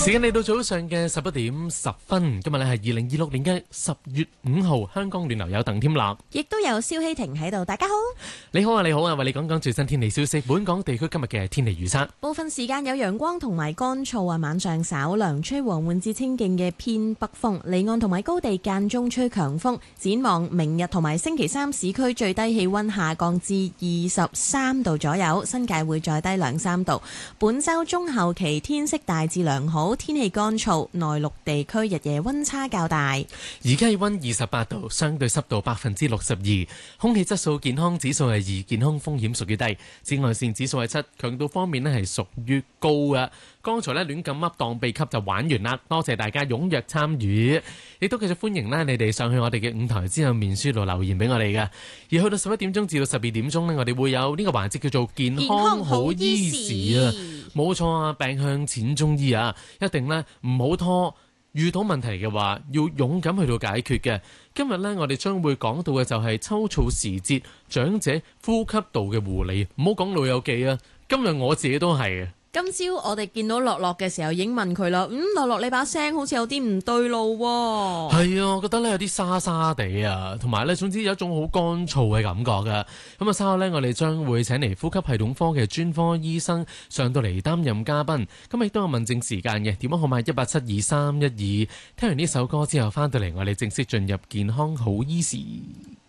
時間嚟到早上嘅11:10，今日咧係2026年嘅10月5號，香港暖流有鄧添樂， 亦都有蕭希婷喺度。大家好， 你好啊，你好啊，為你講講最新天氣消息。本港地區今日嘅天氣預測， 部分時間有陽光同埋乾燥啊，晚上稍涼，吹和緩至清勁嘅偏北風，離岸同埋高地間中吹強風。展望明日同埋星期三，市區最低氣溫下降至23度左右，新界會再低2-3度。本週中後期天色大致良好，天氣乾燥，內陸地區日夜溫差較大。 而家氣溫28度，相對濕度62%，空氣質素健康指數係2，健康風險屬於低。紫外線指數係7，強度方面咧係屬於高啊。剛才咧亂咁噏當秘笈就玩完啦，多謝大家踴躍參與，亦都繼續歡迎咧你哋上去我哋嘅5台之後面書度留言俾我哋嘅。而去到11點鐘至到12點鐘呢，我哋會有呢個環節叫做健康好醫時啊，冇錯啊，病向淺中醫啊，一定呢唔好拖，遇到問題嘅話要勇敢去到解決嘅。今日呢，我哋將會講到嘅就係秋燥時節長者呼吸道嘅護理，唔好講老友記啊，今日我自己都係啊。 今朝我哋見到樂樂嘅時候已經問佢啦，樂樂你把聲好似有啲唔對路喎。 係啊，我覺得咧有啲沙沙地啊，同埋咧總之有一種好乾燥嘅感覺㗎。咁啊，稍後咧我哋將會請嚟呼吸系統科嘅專科醫生上到嚟擔任嘉賓。咁亦都有問症時間嘅，電話號碼1872312。聽完呢首歌之後，翻到嚟我哋正式進入健康好醫時。